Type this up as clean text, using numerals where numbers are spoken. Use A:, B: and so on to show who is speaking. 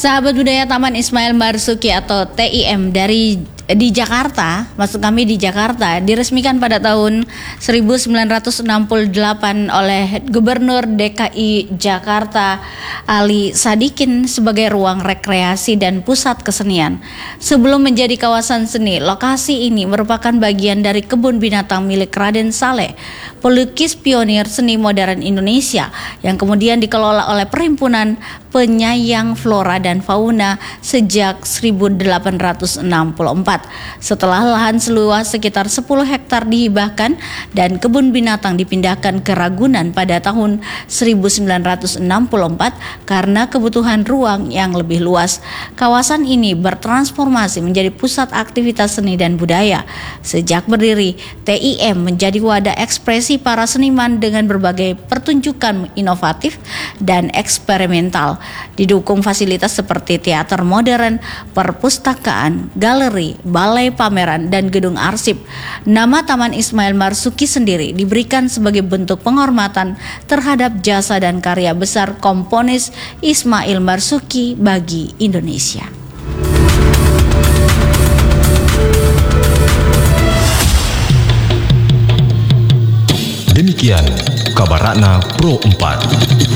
A: Sahabat budaya Taman Ismail Marzuki atau TIM di Jakarta, maksud kami di Jakarta, diresmikan pada tahun 1968 oleh Gubernur DKI Jakarta Ali Sadikin sebagai ruang rekreasi dan pusat kesenian. Sebelum menjadi kawasan seni, lokasi ini merupakan bagian dari kebun binatang milik Raden Saleh, pelukis pionir seni modern Indonesia yang kemudian dikelola oleh Perhimpunan Penyayang Flora dan Fauna sejak 1864. Setelah lahan seluas sekitar 10 hektar dihibahkan dan kebun binatang dipindahkan ke Ragunan pada tahun 1964 karena kebutuhan ruang yang lebih luas. Kawasan ini bertransformasi menjadi pusat aktivitas seni dan budaya. Sejak berdiri, TIM menjadi wadah ekspresi para seniman dengan berbagai pertunjukan inovatif dan eksperimental. Didukung fasilitas seperti teater modern, perpustakaan, galeri, balai pameran, dan gedung arsip. Nama Taman Ismail Marzuki sendiri diberikan sebagai bentuk penghormatan terhadap jasa dan karya besar komponis Ismail Marzuki bagi Indonesia.
B: Demikian kabar Ratna Pro 4.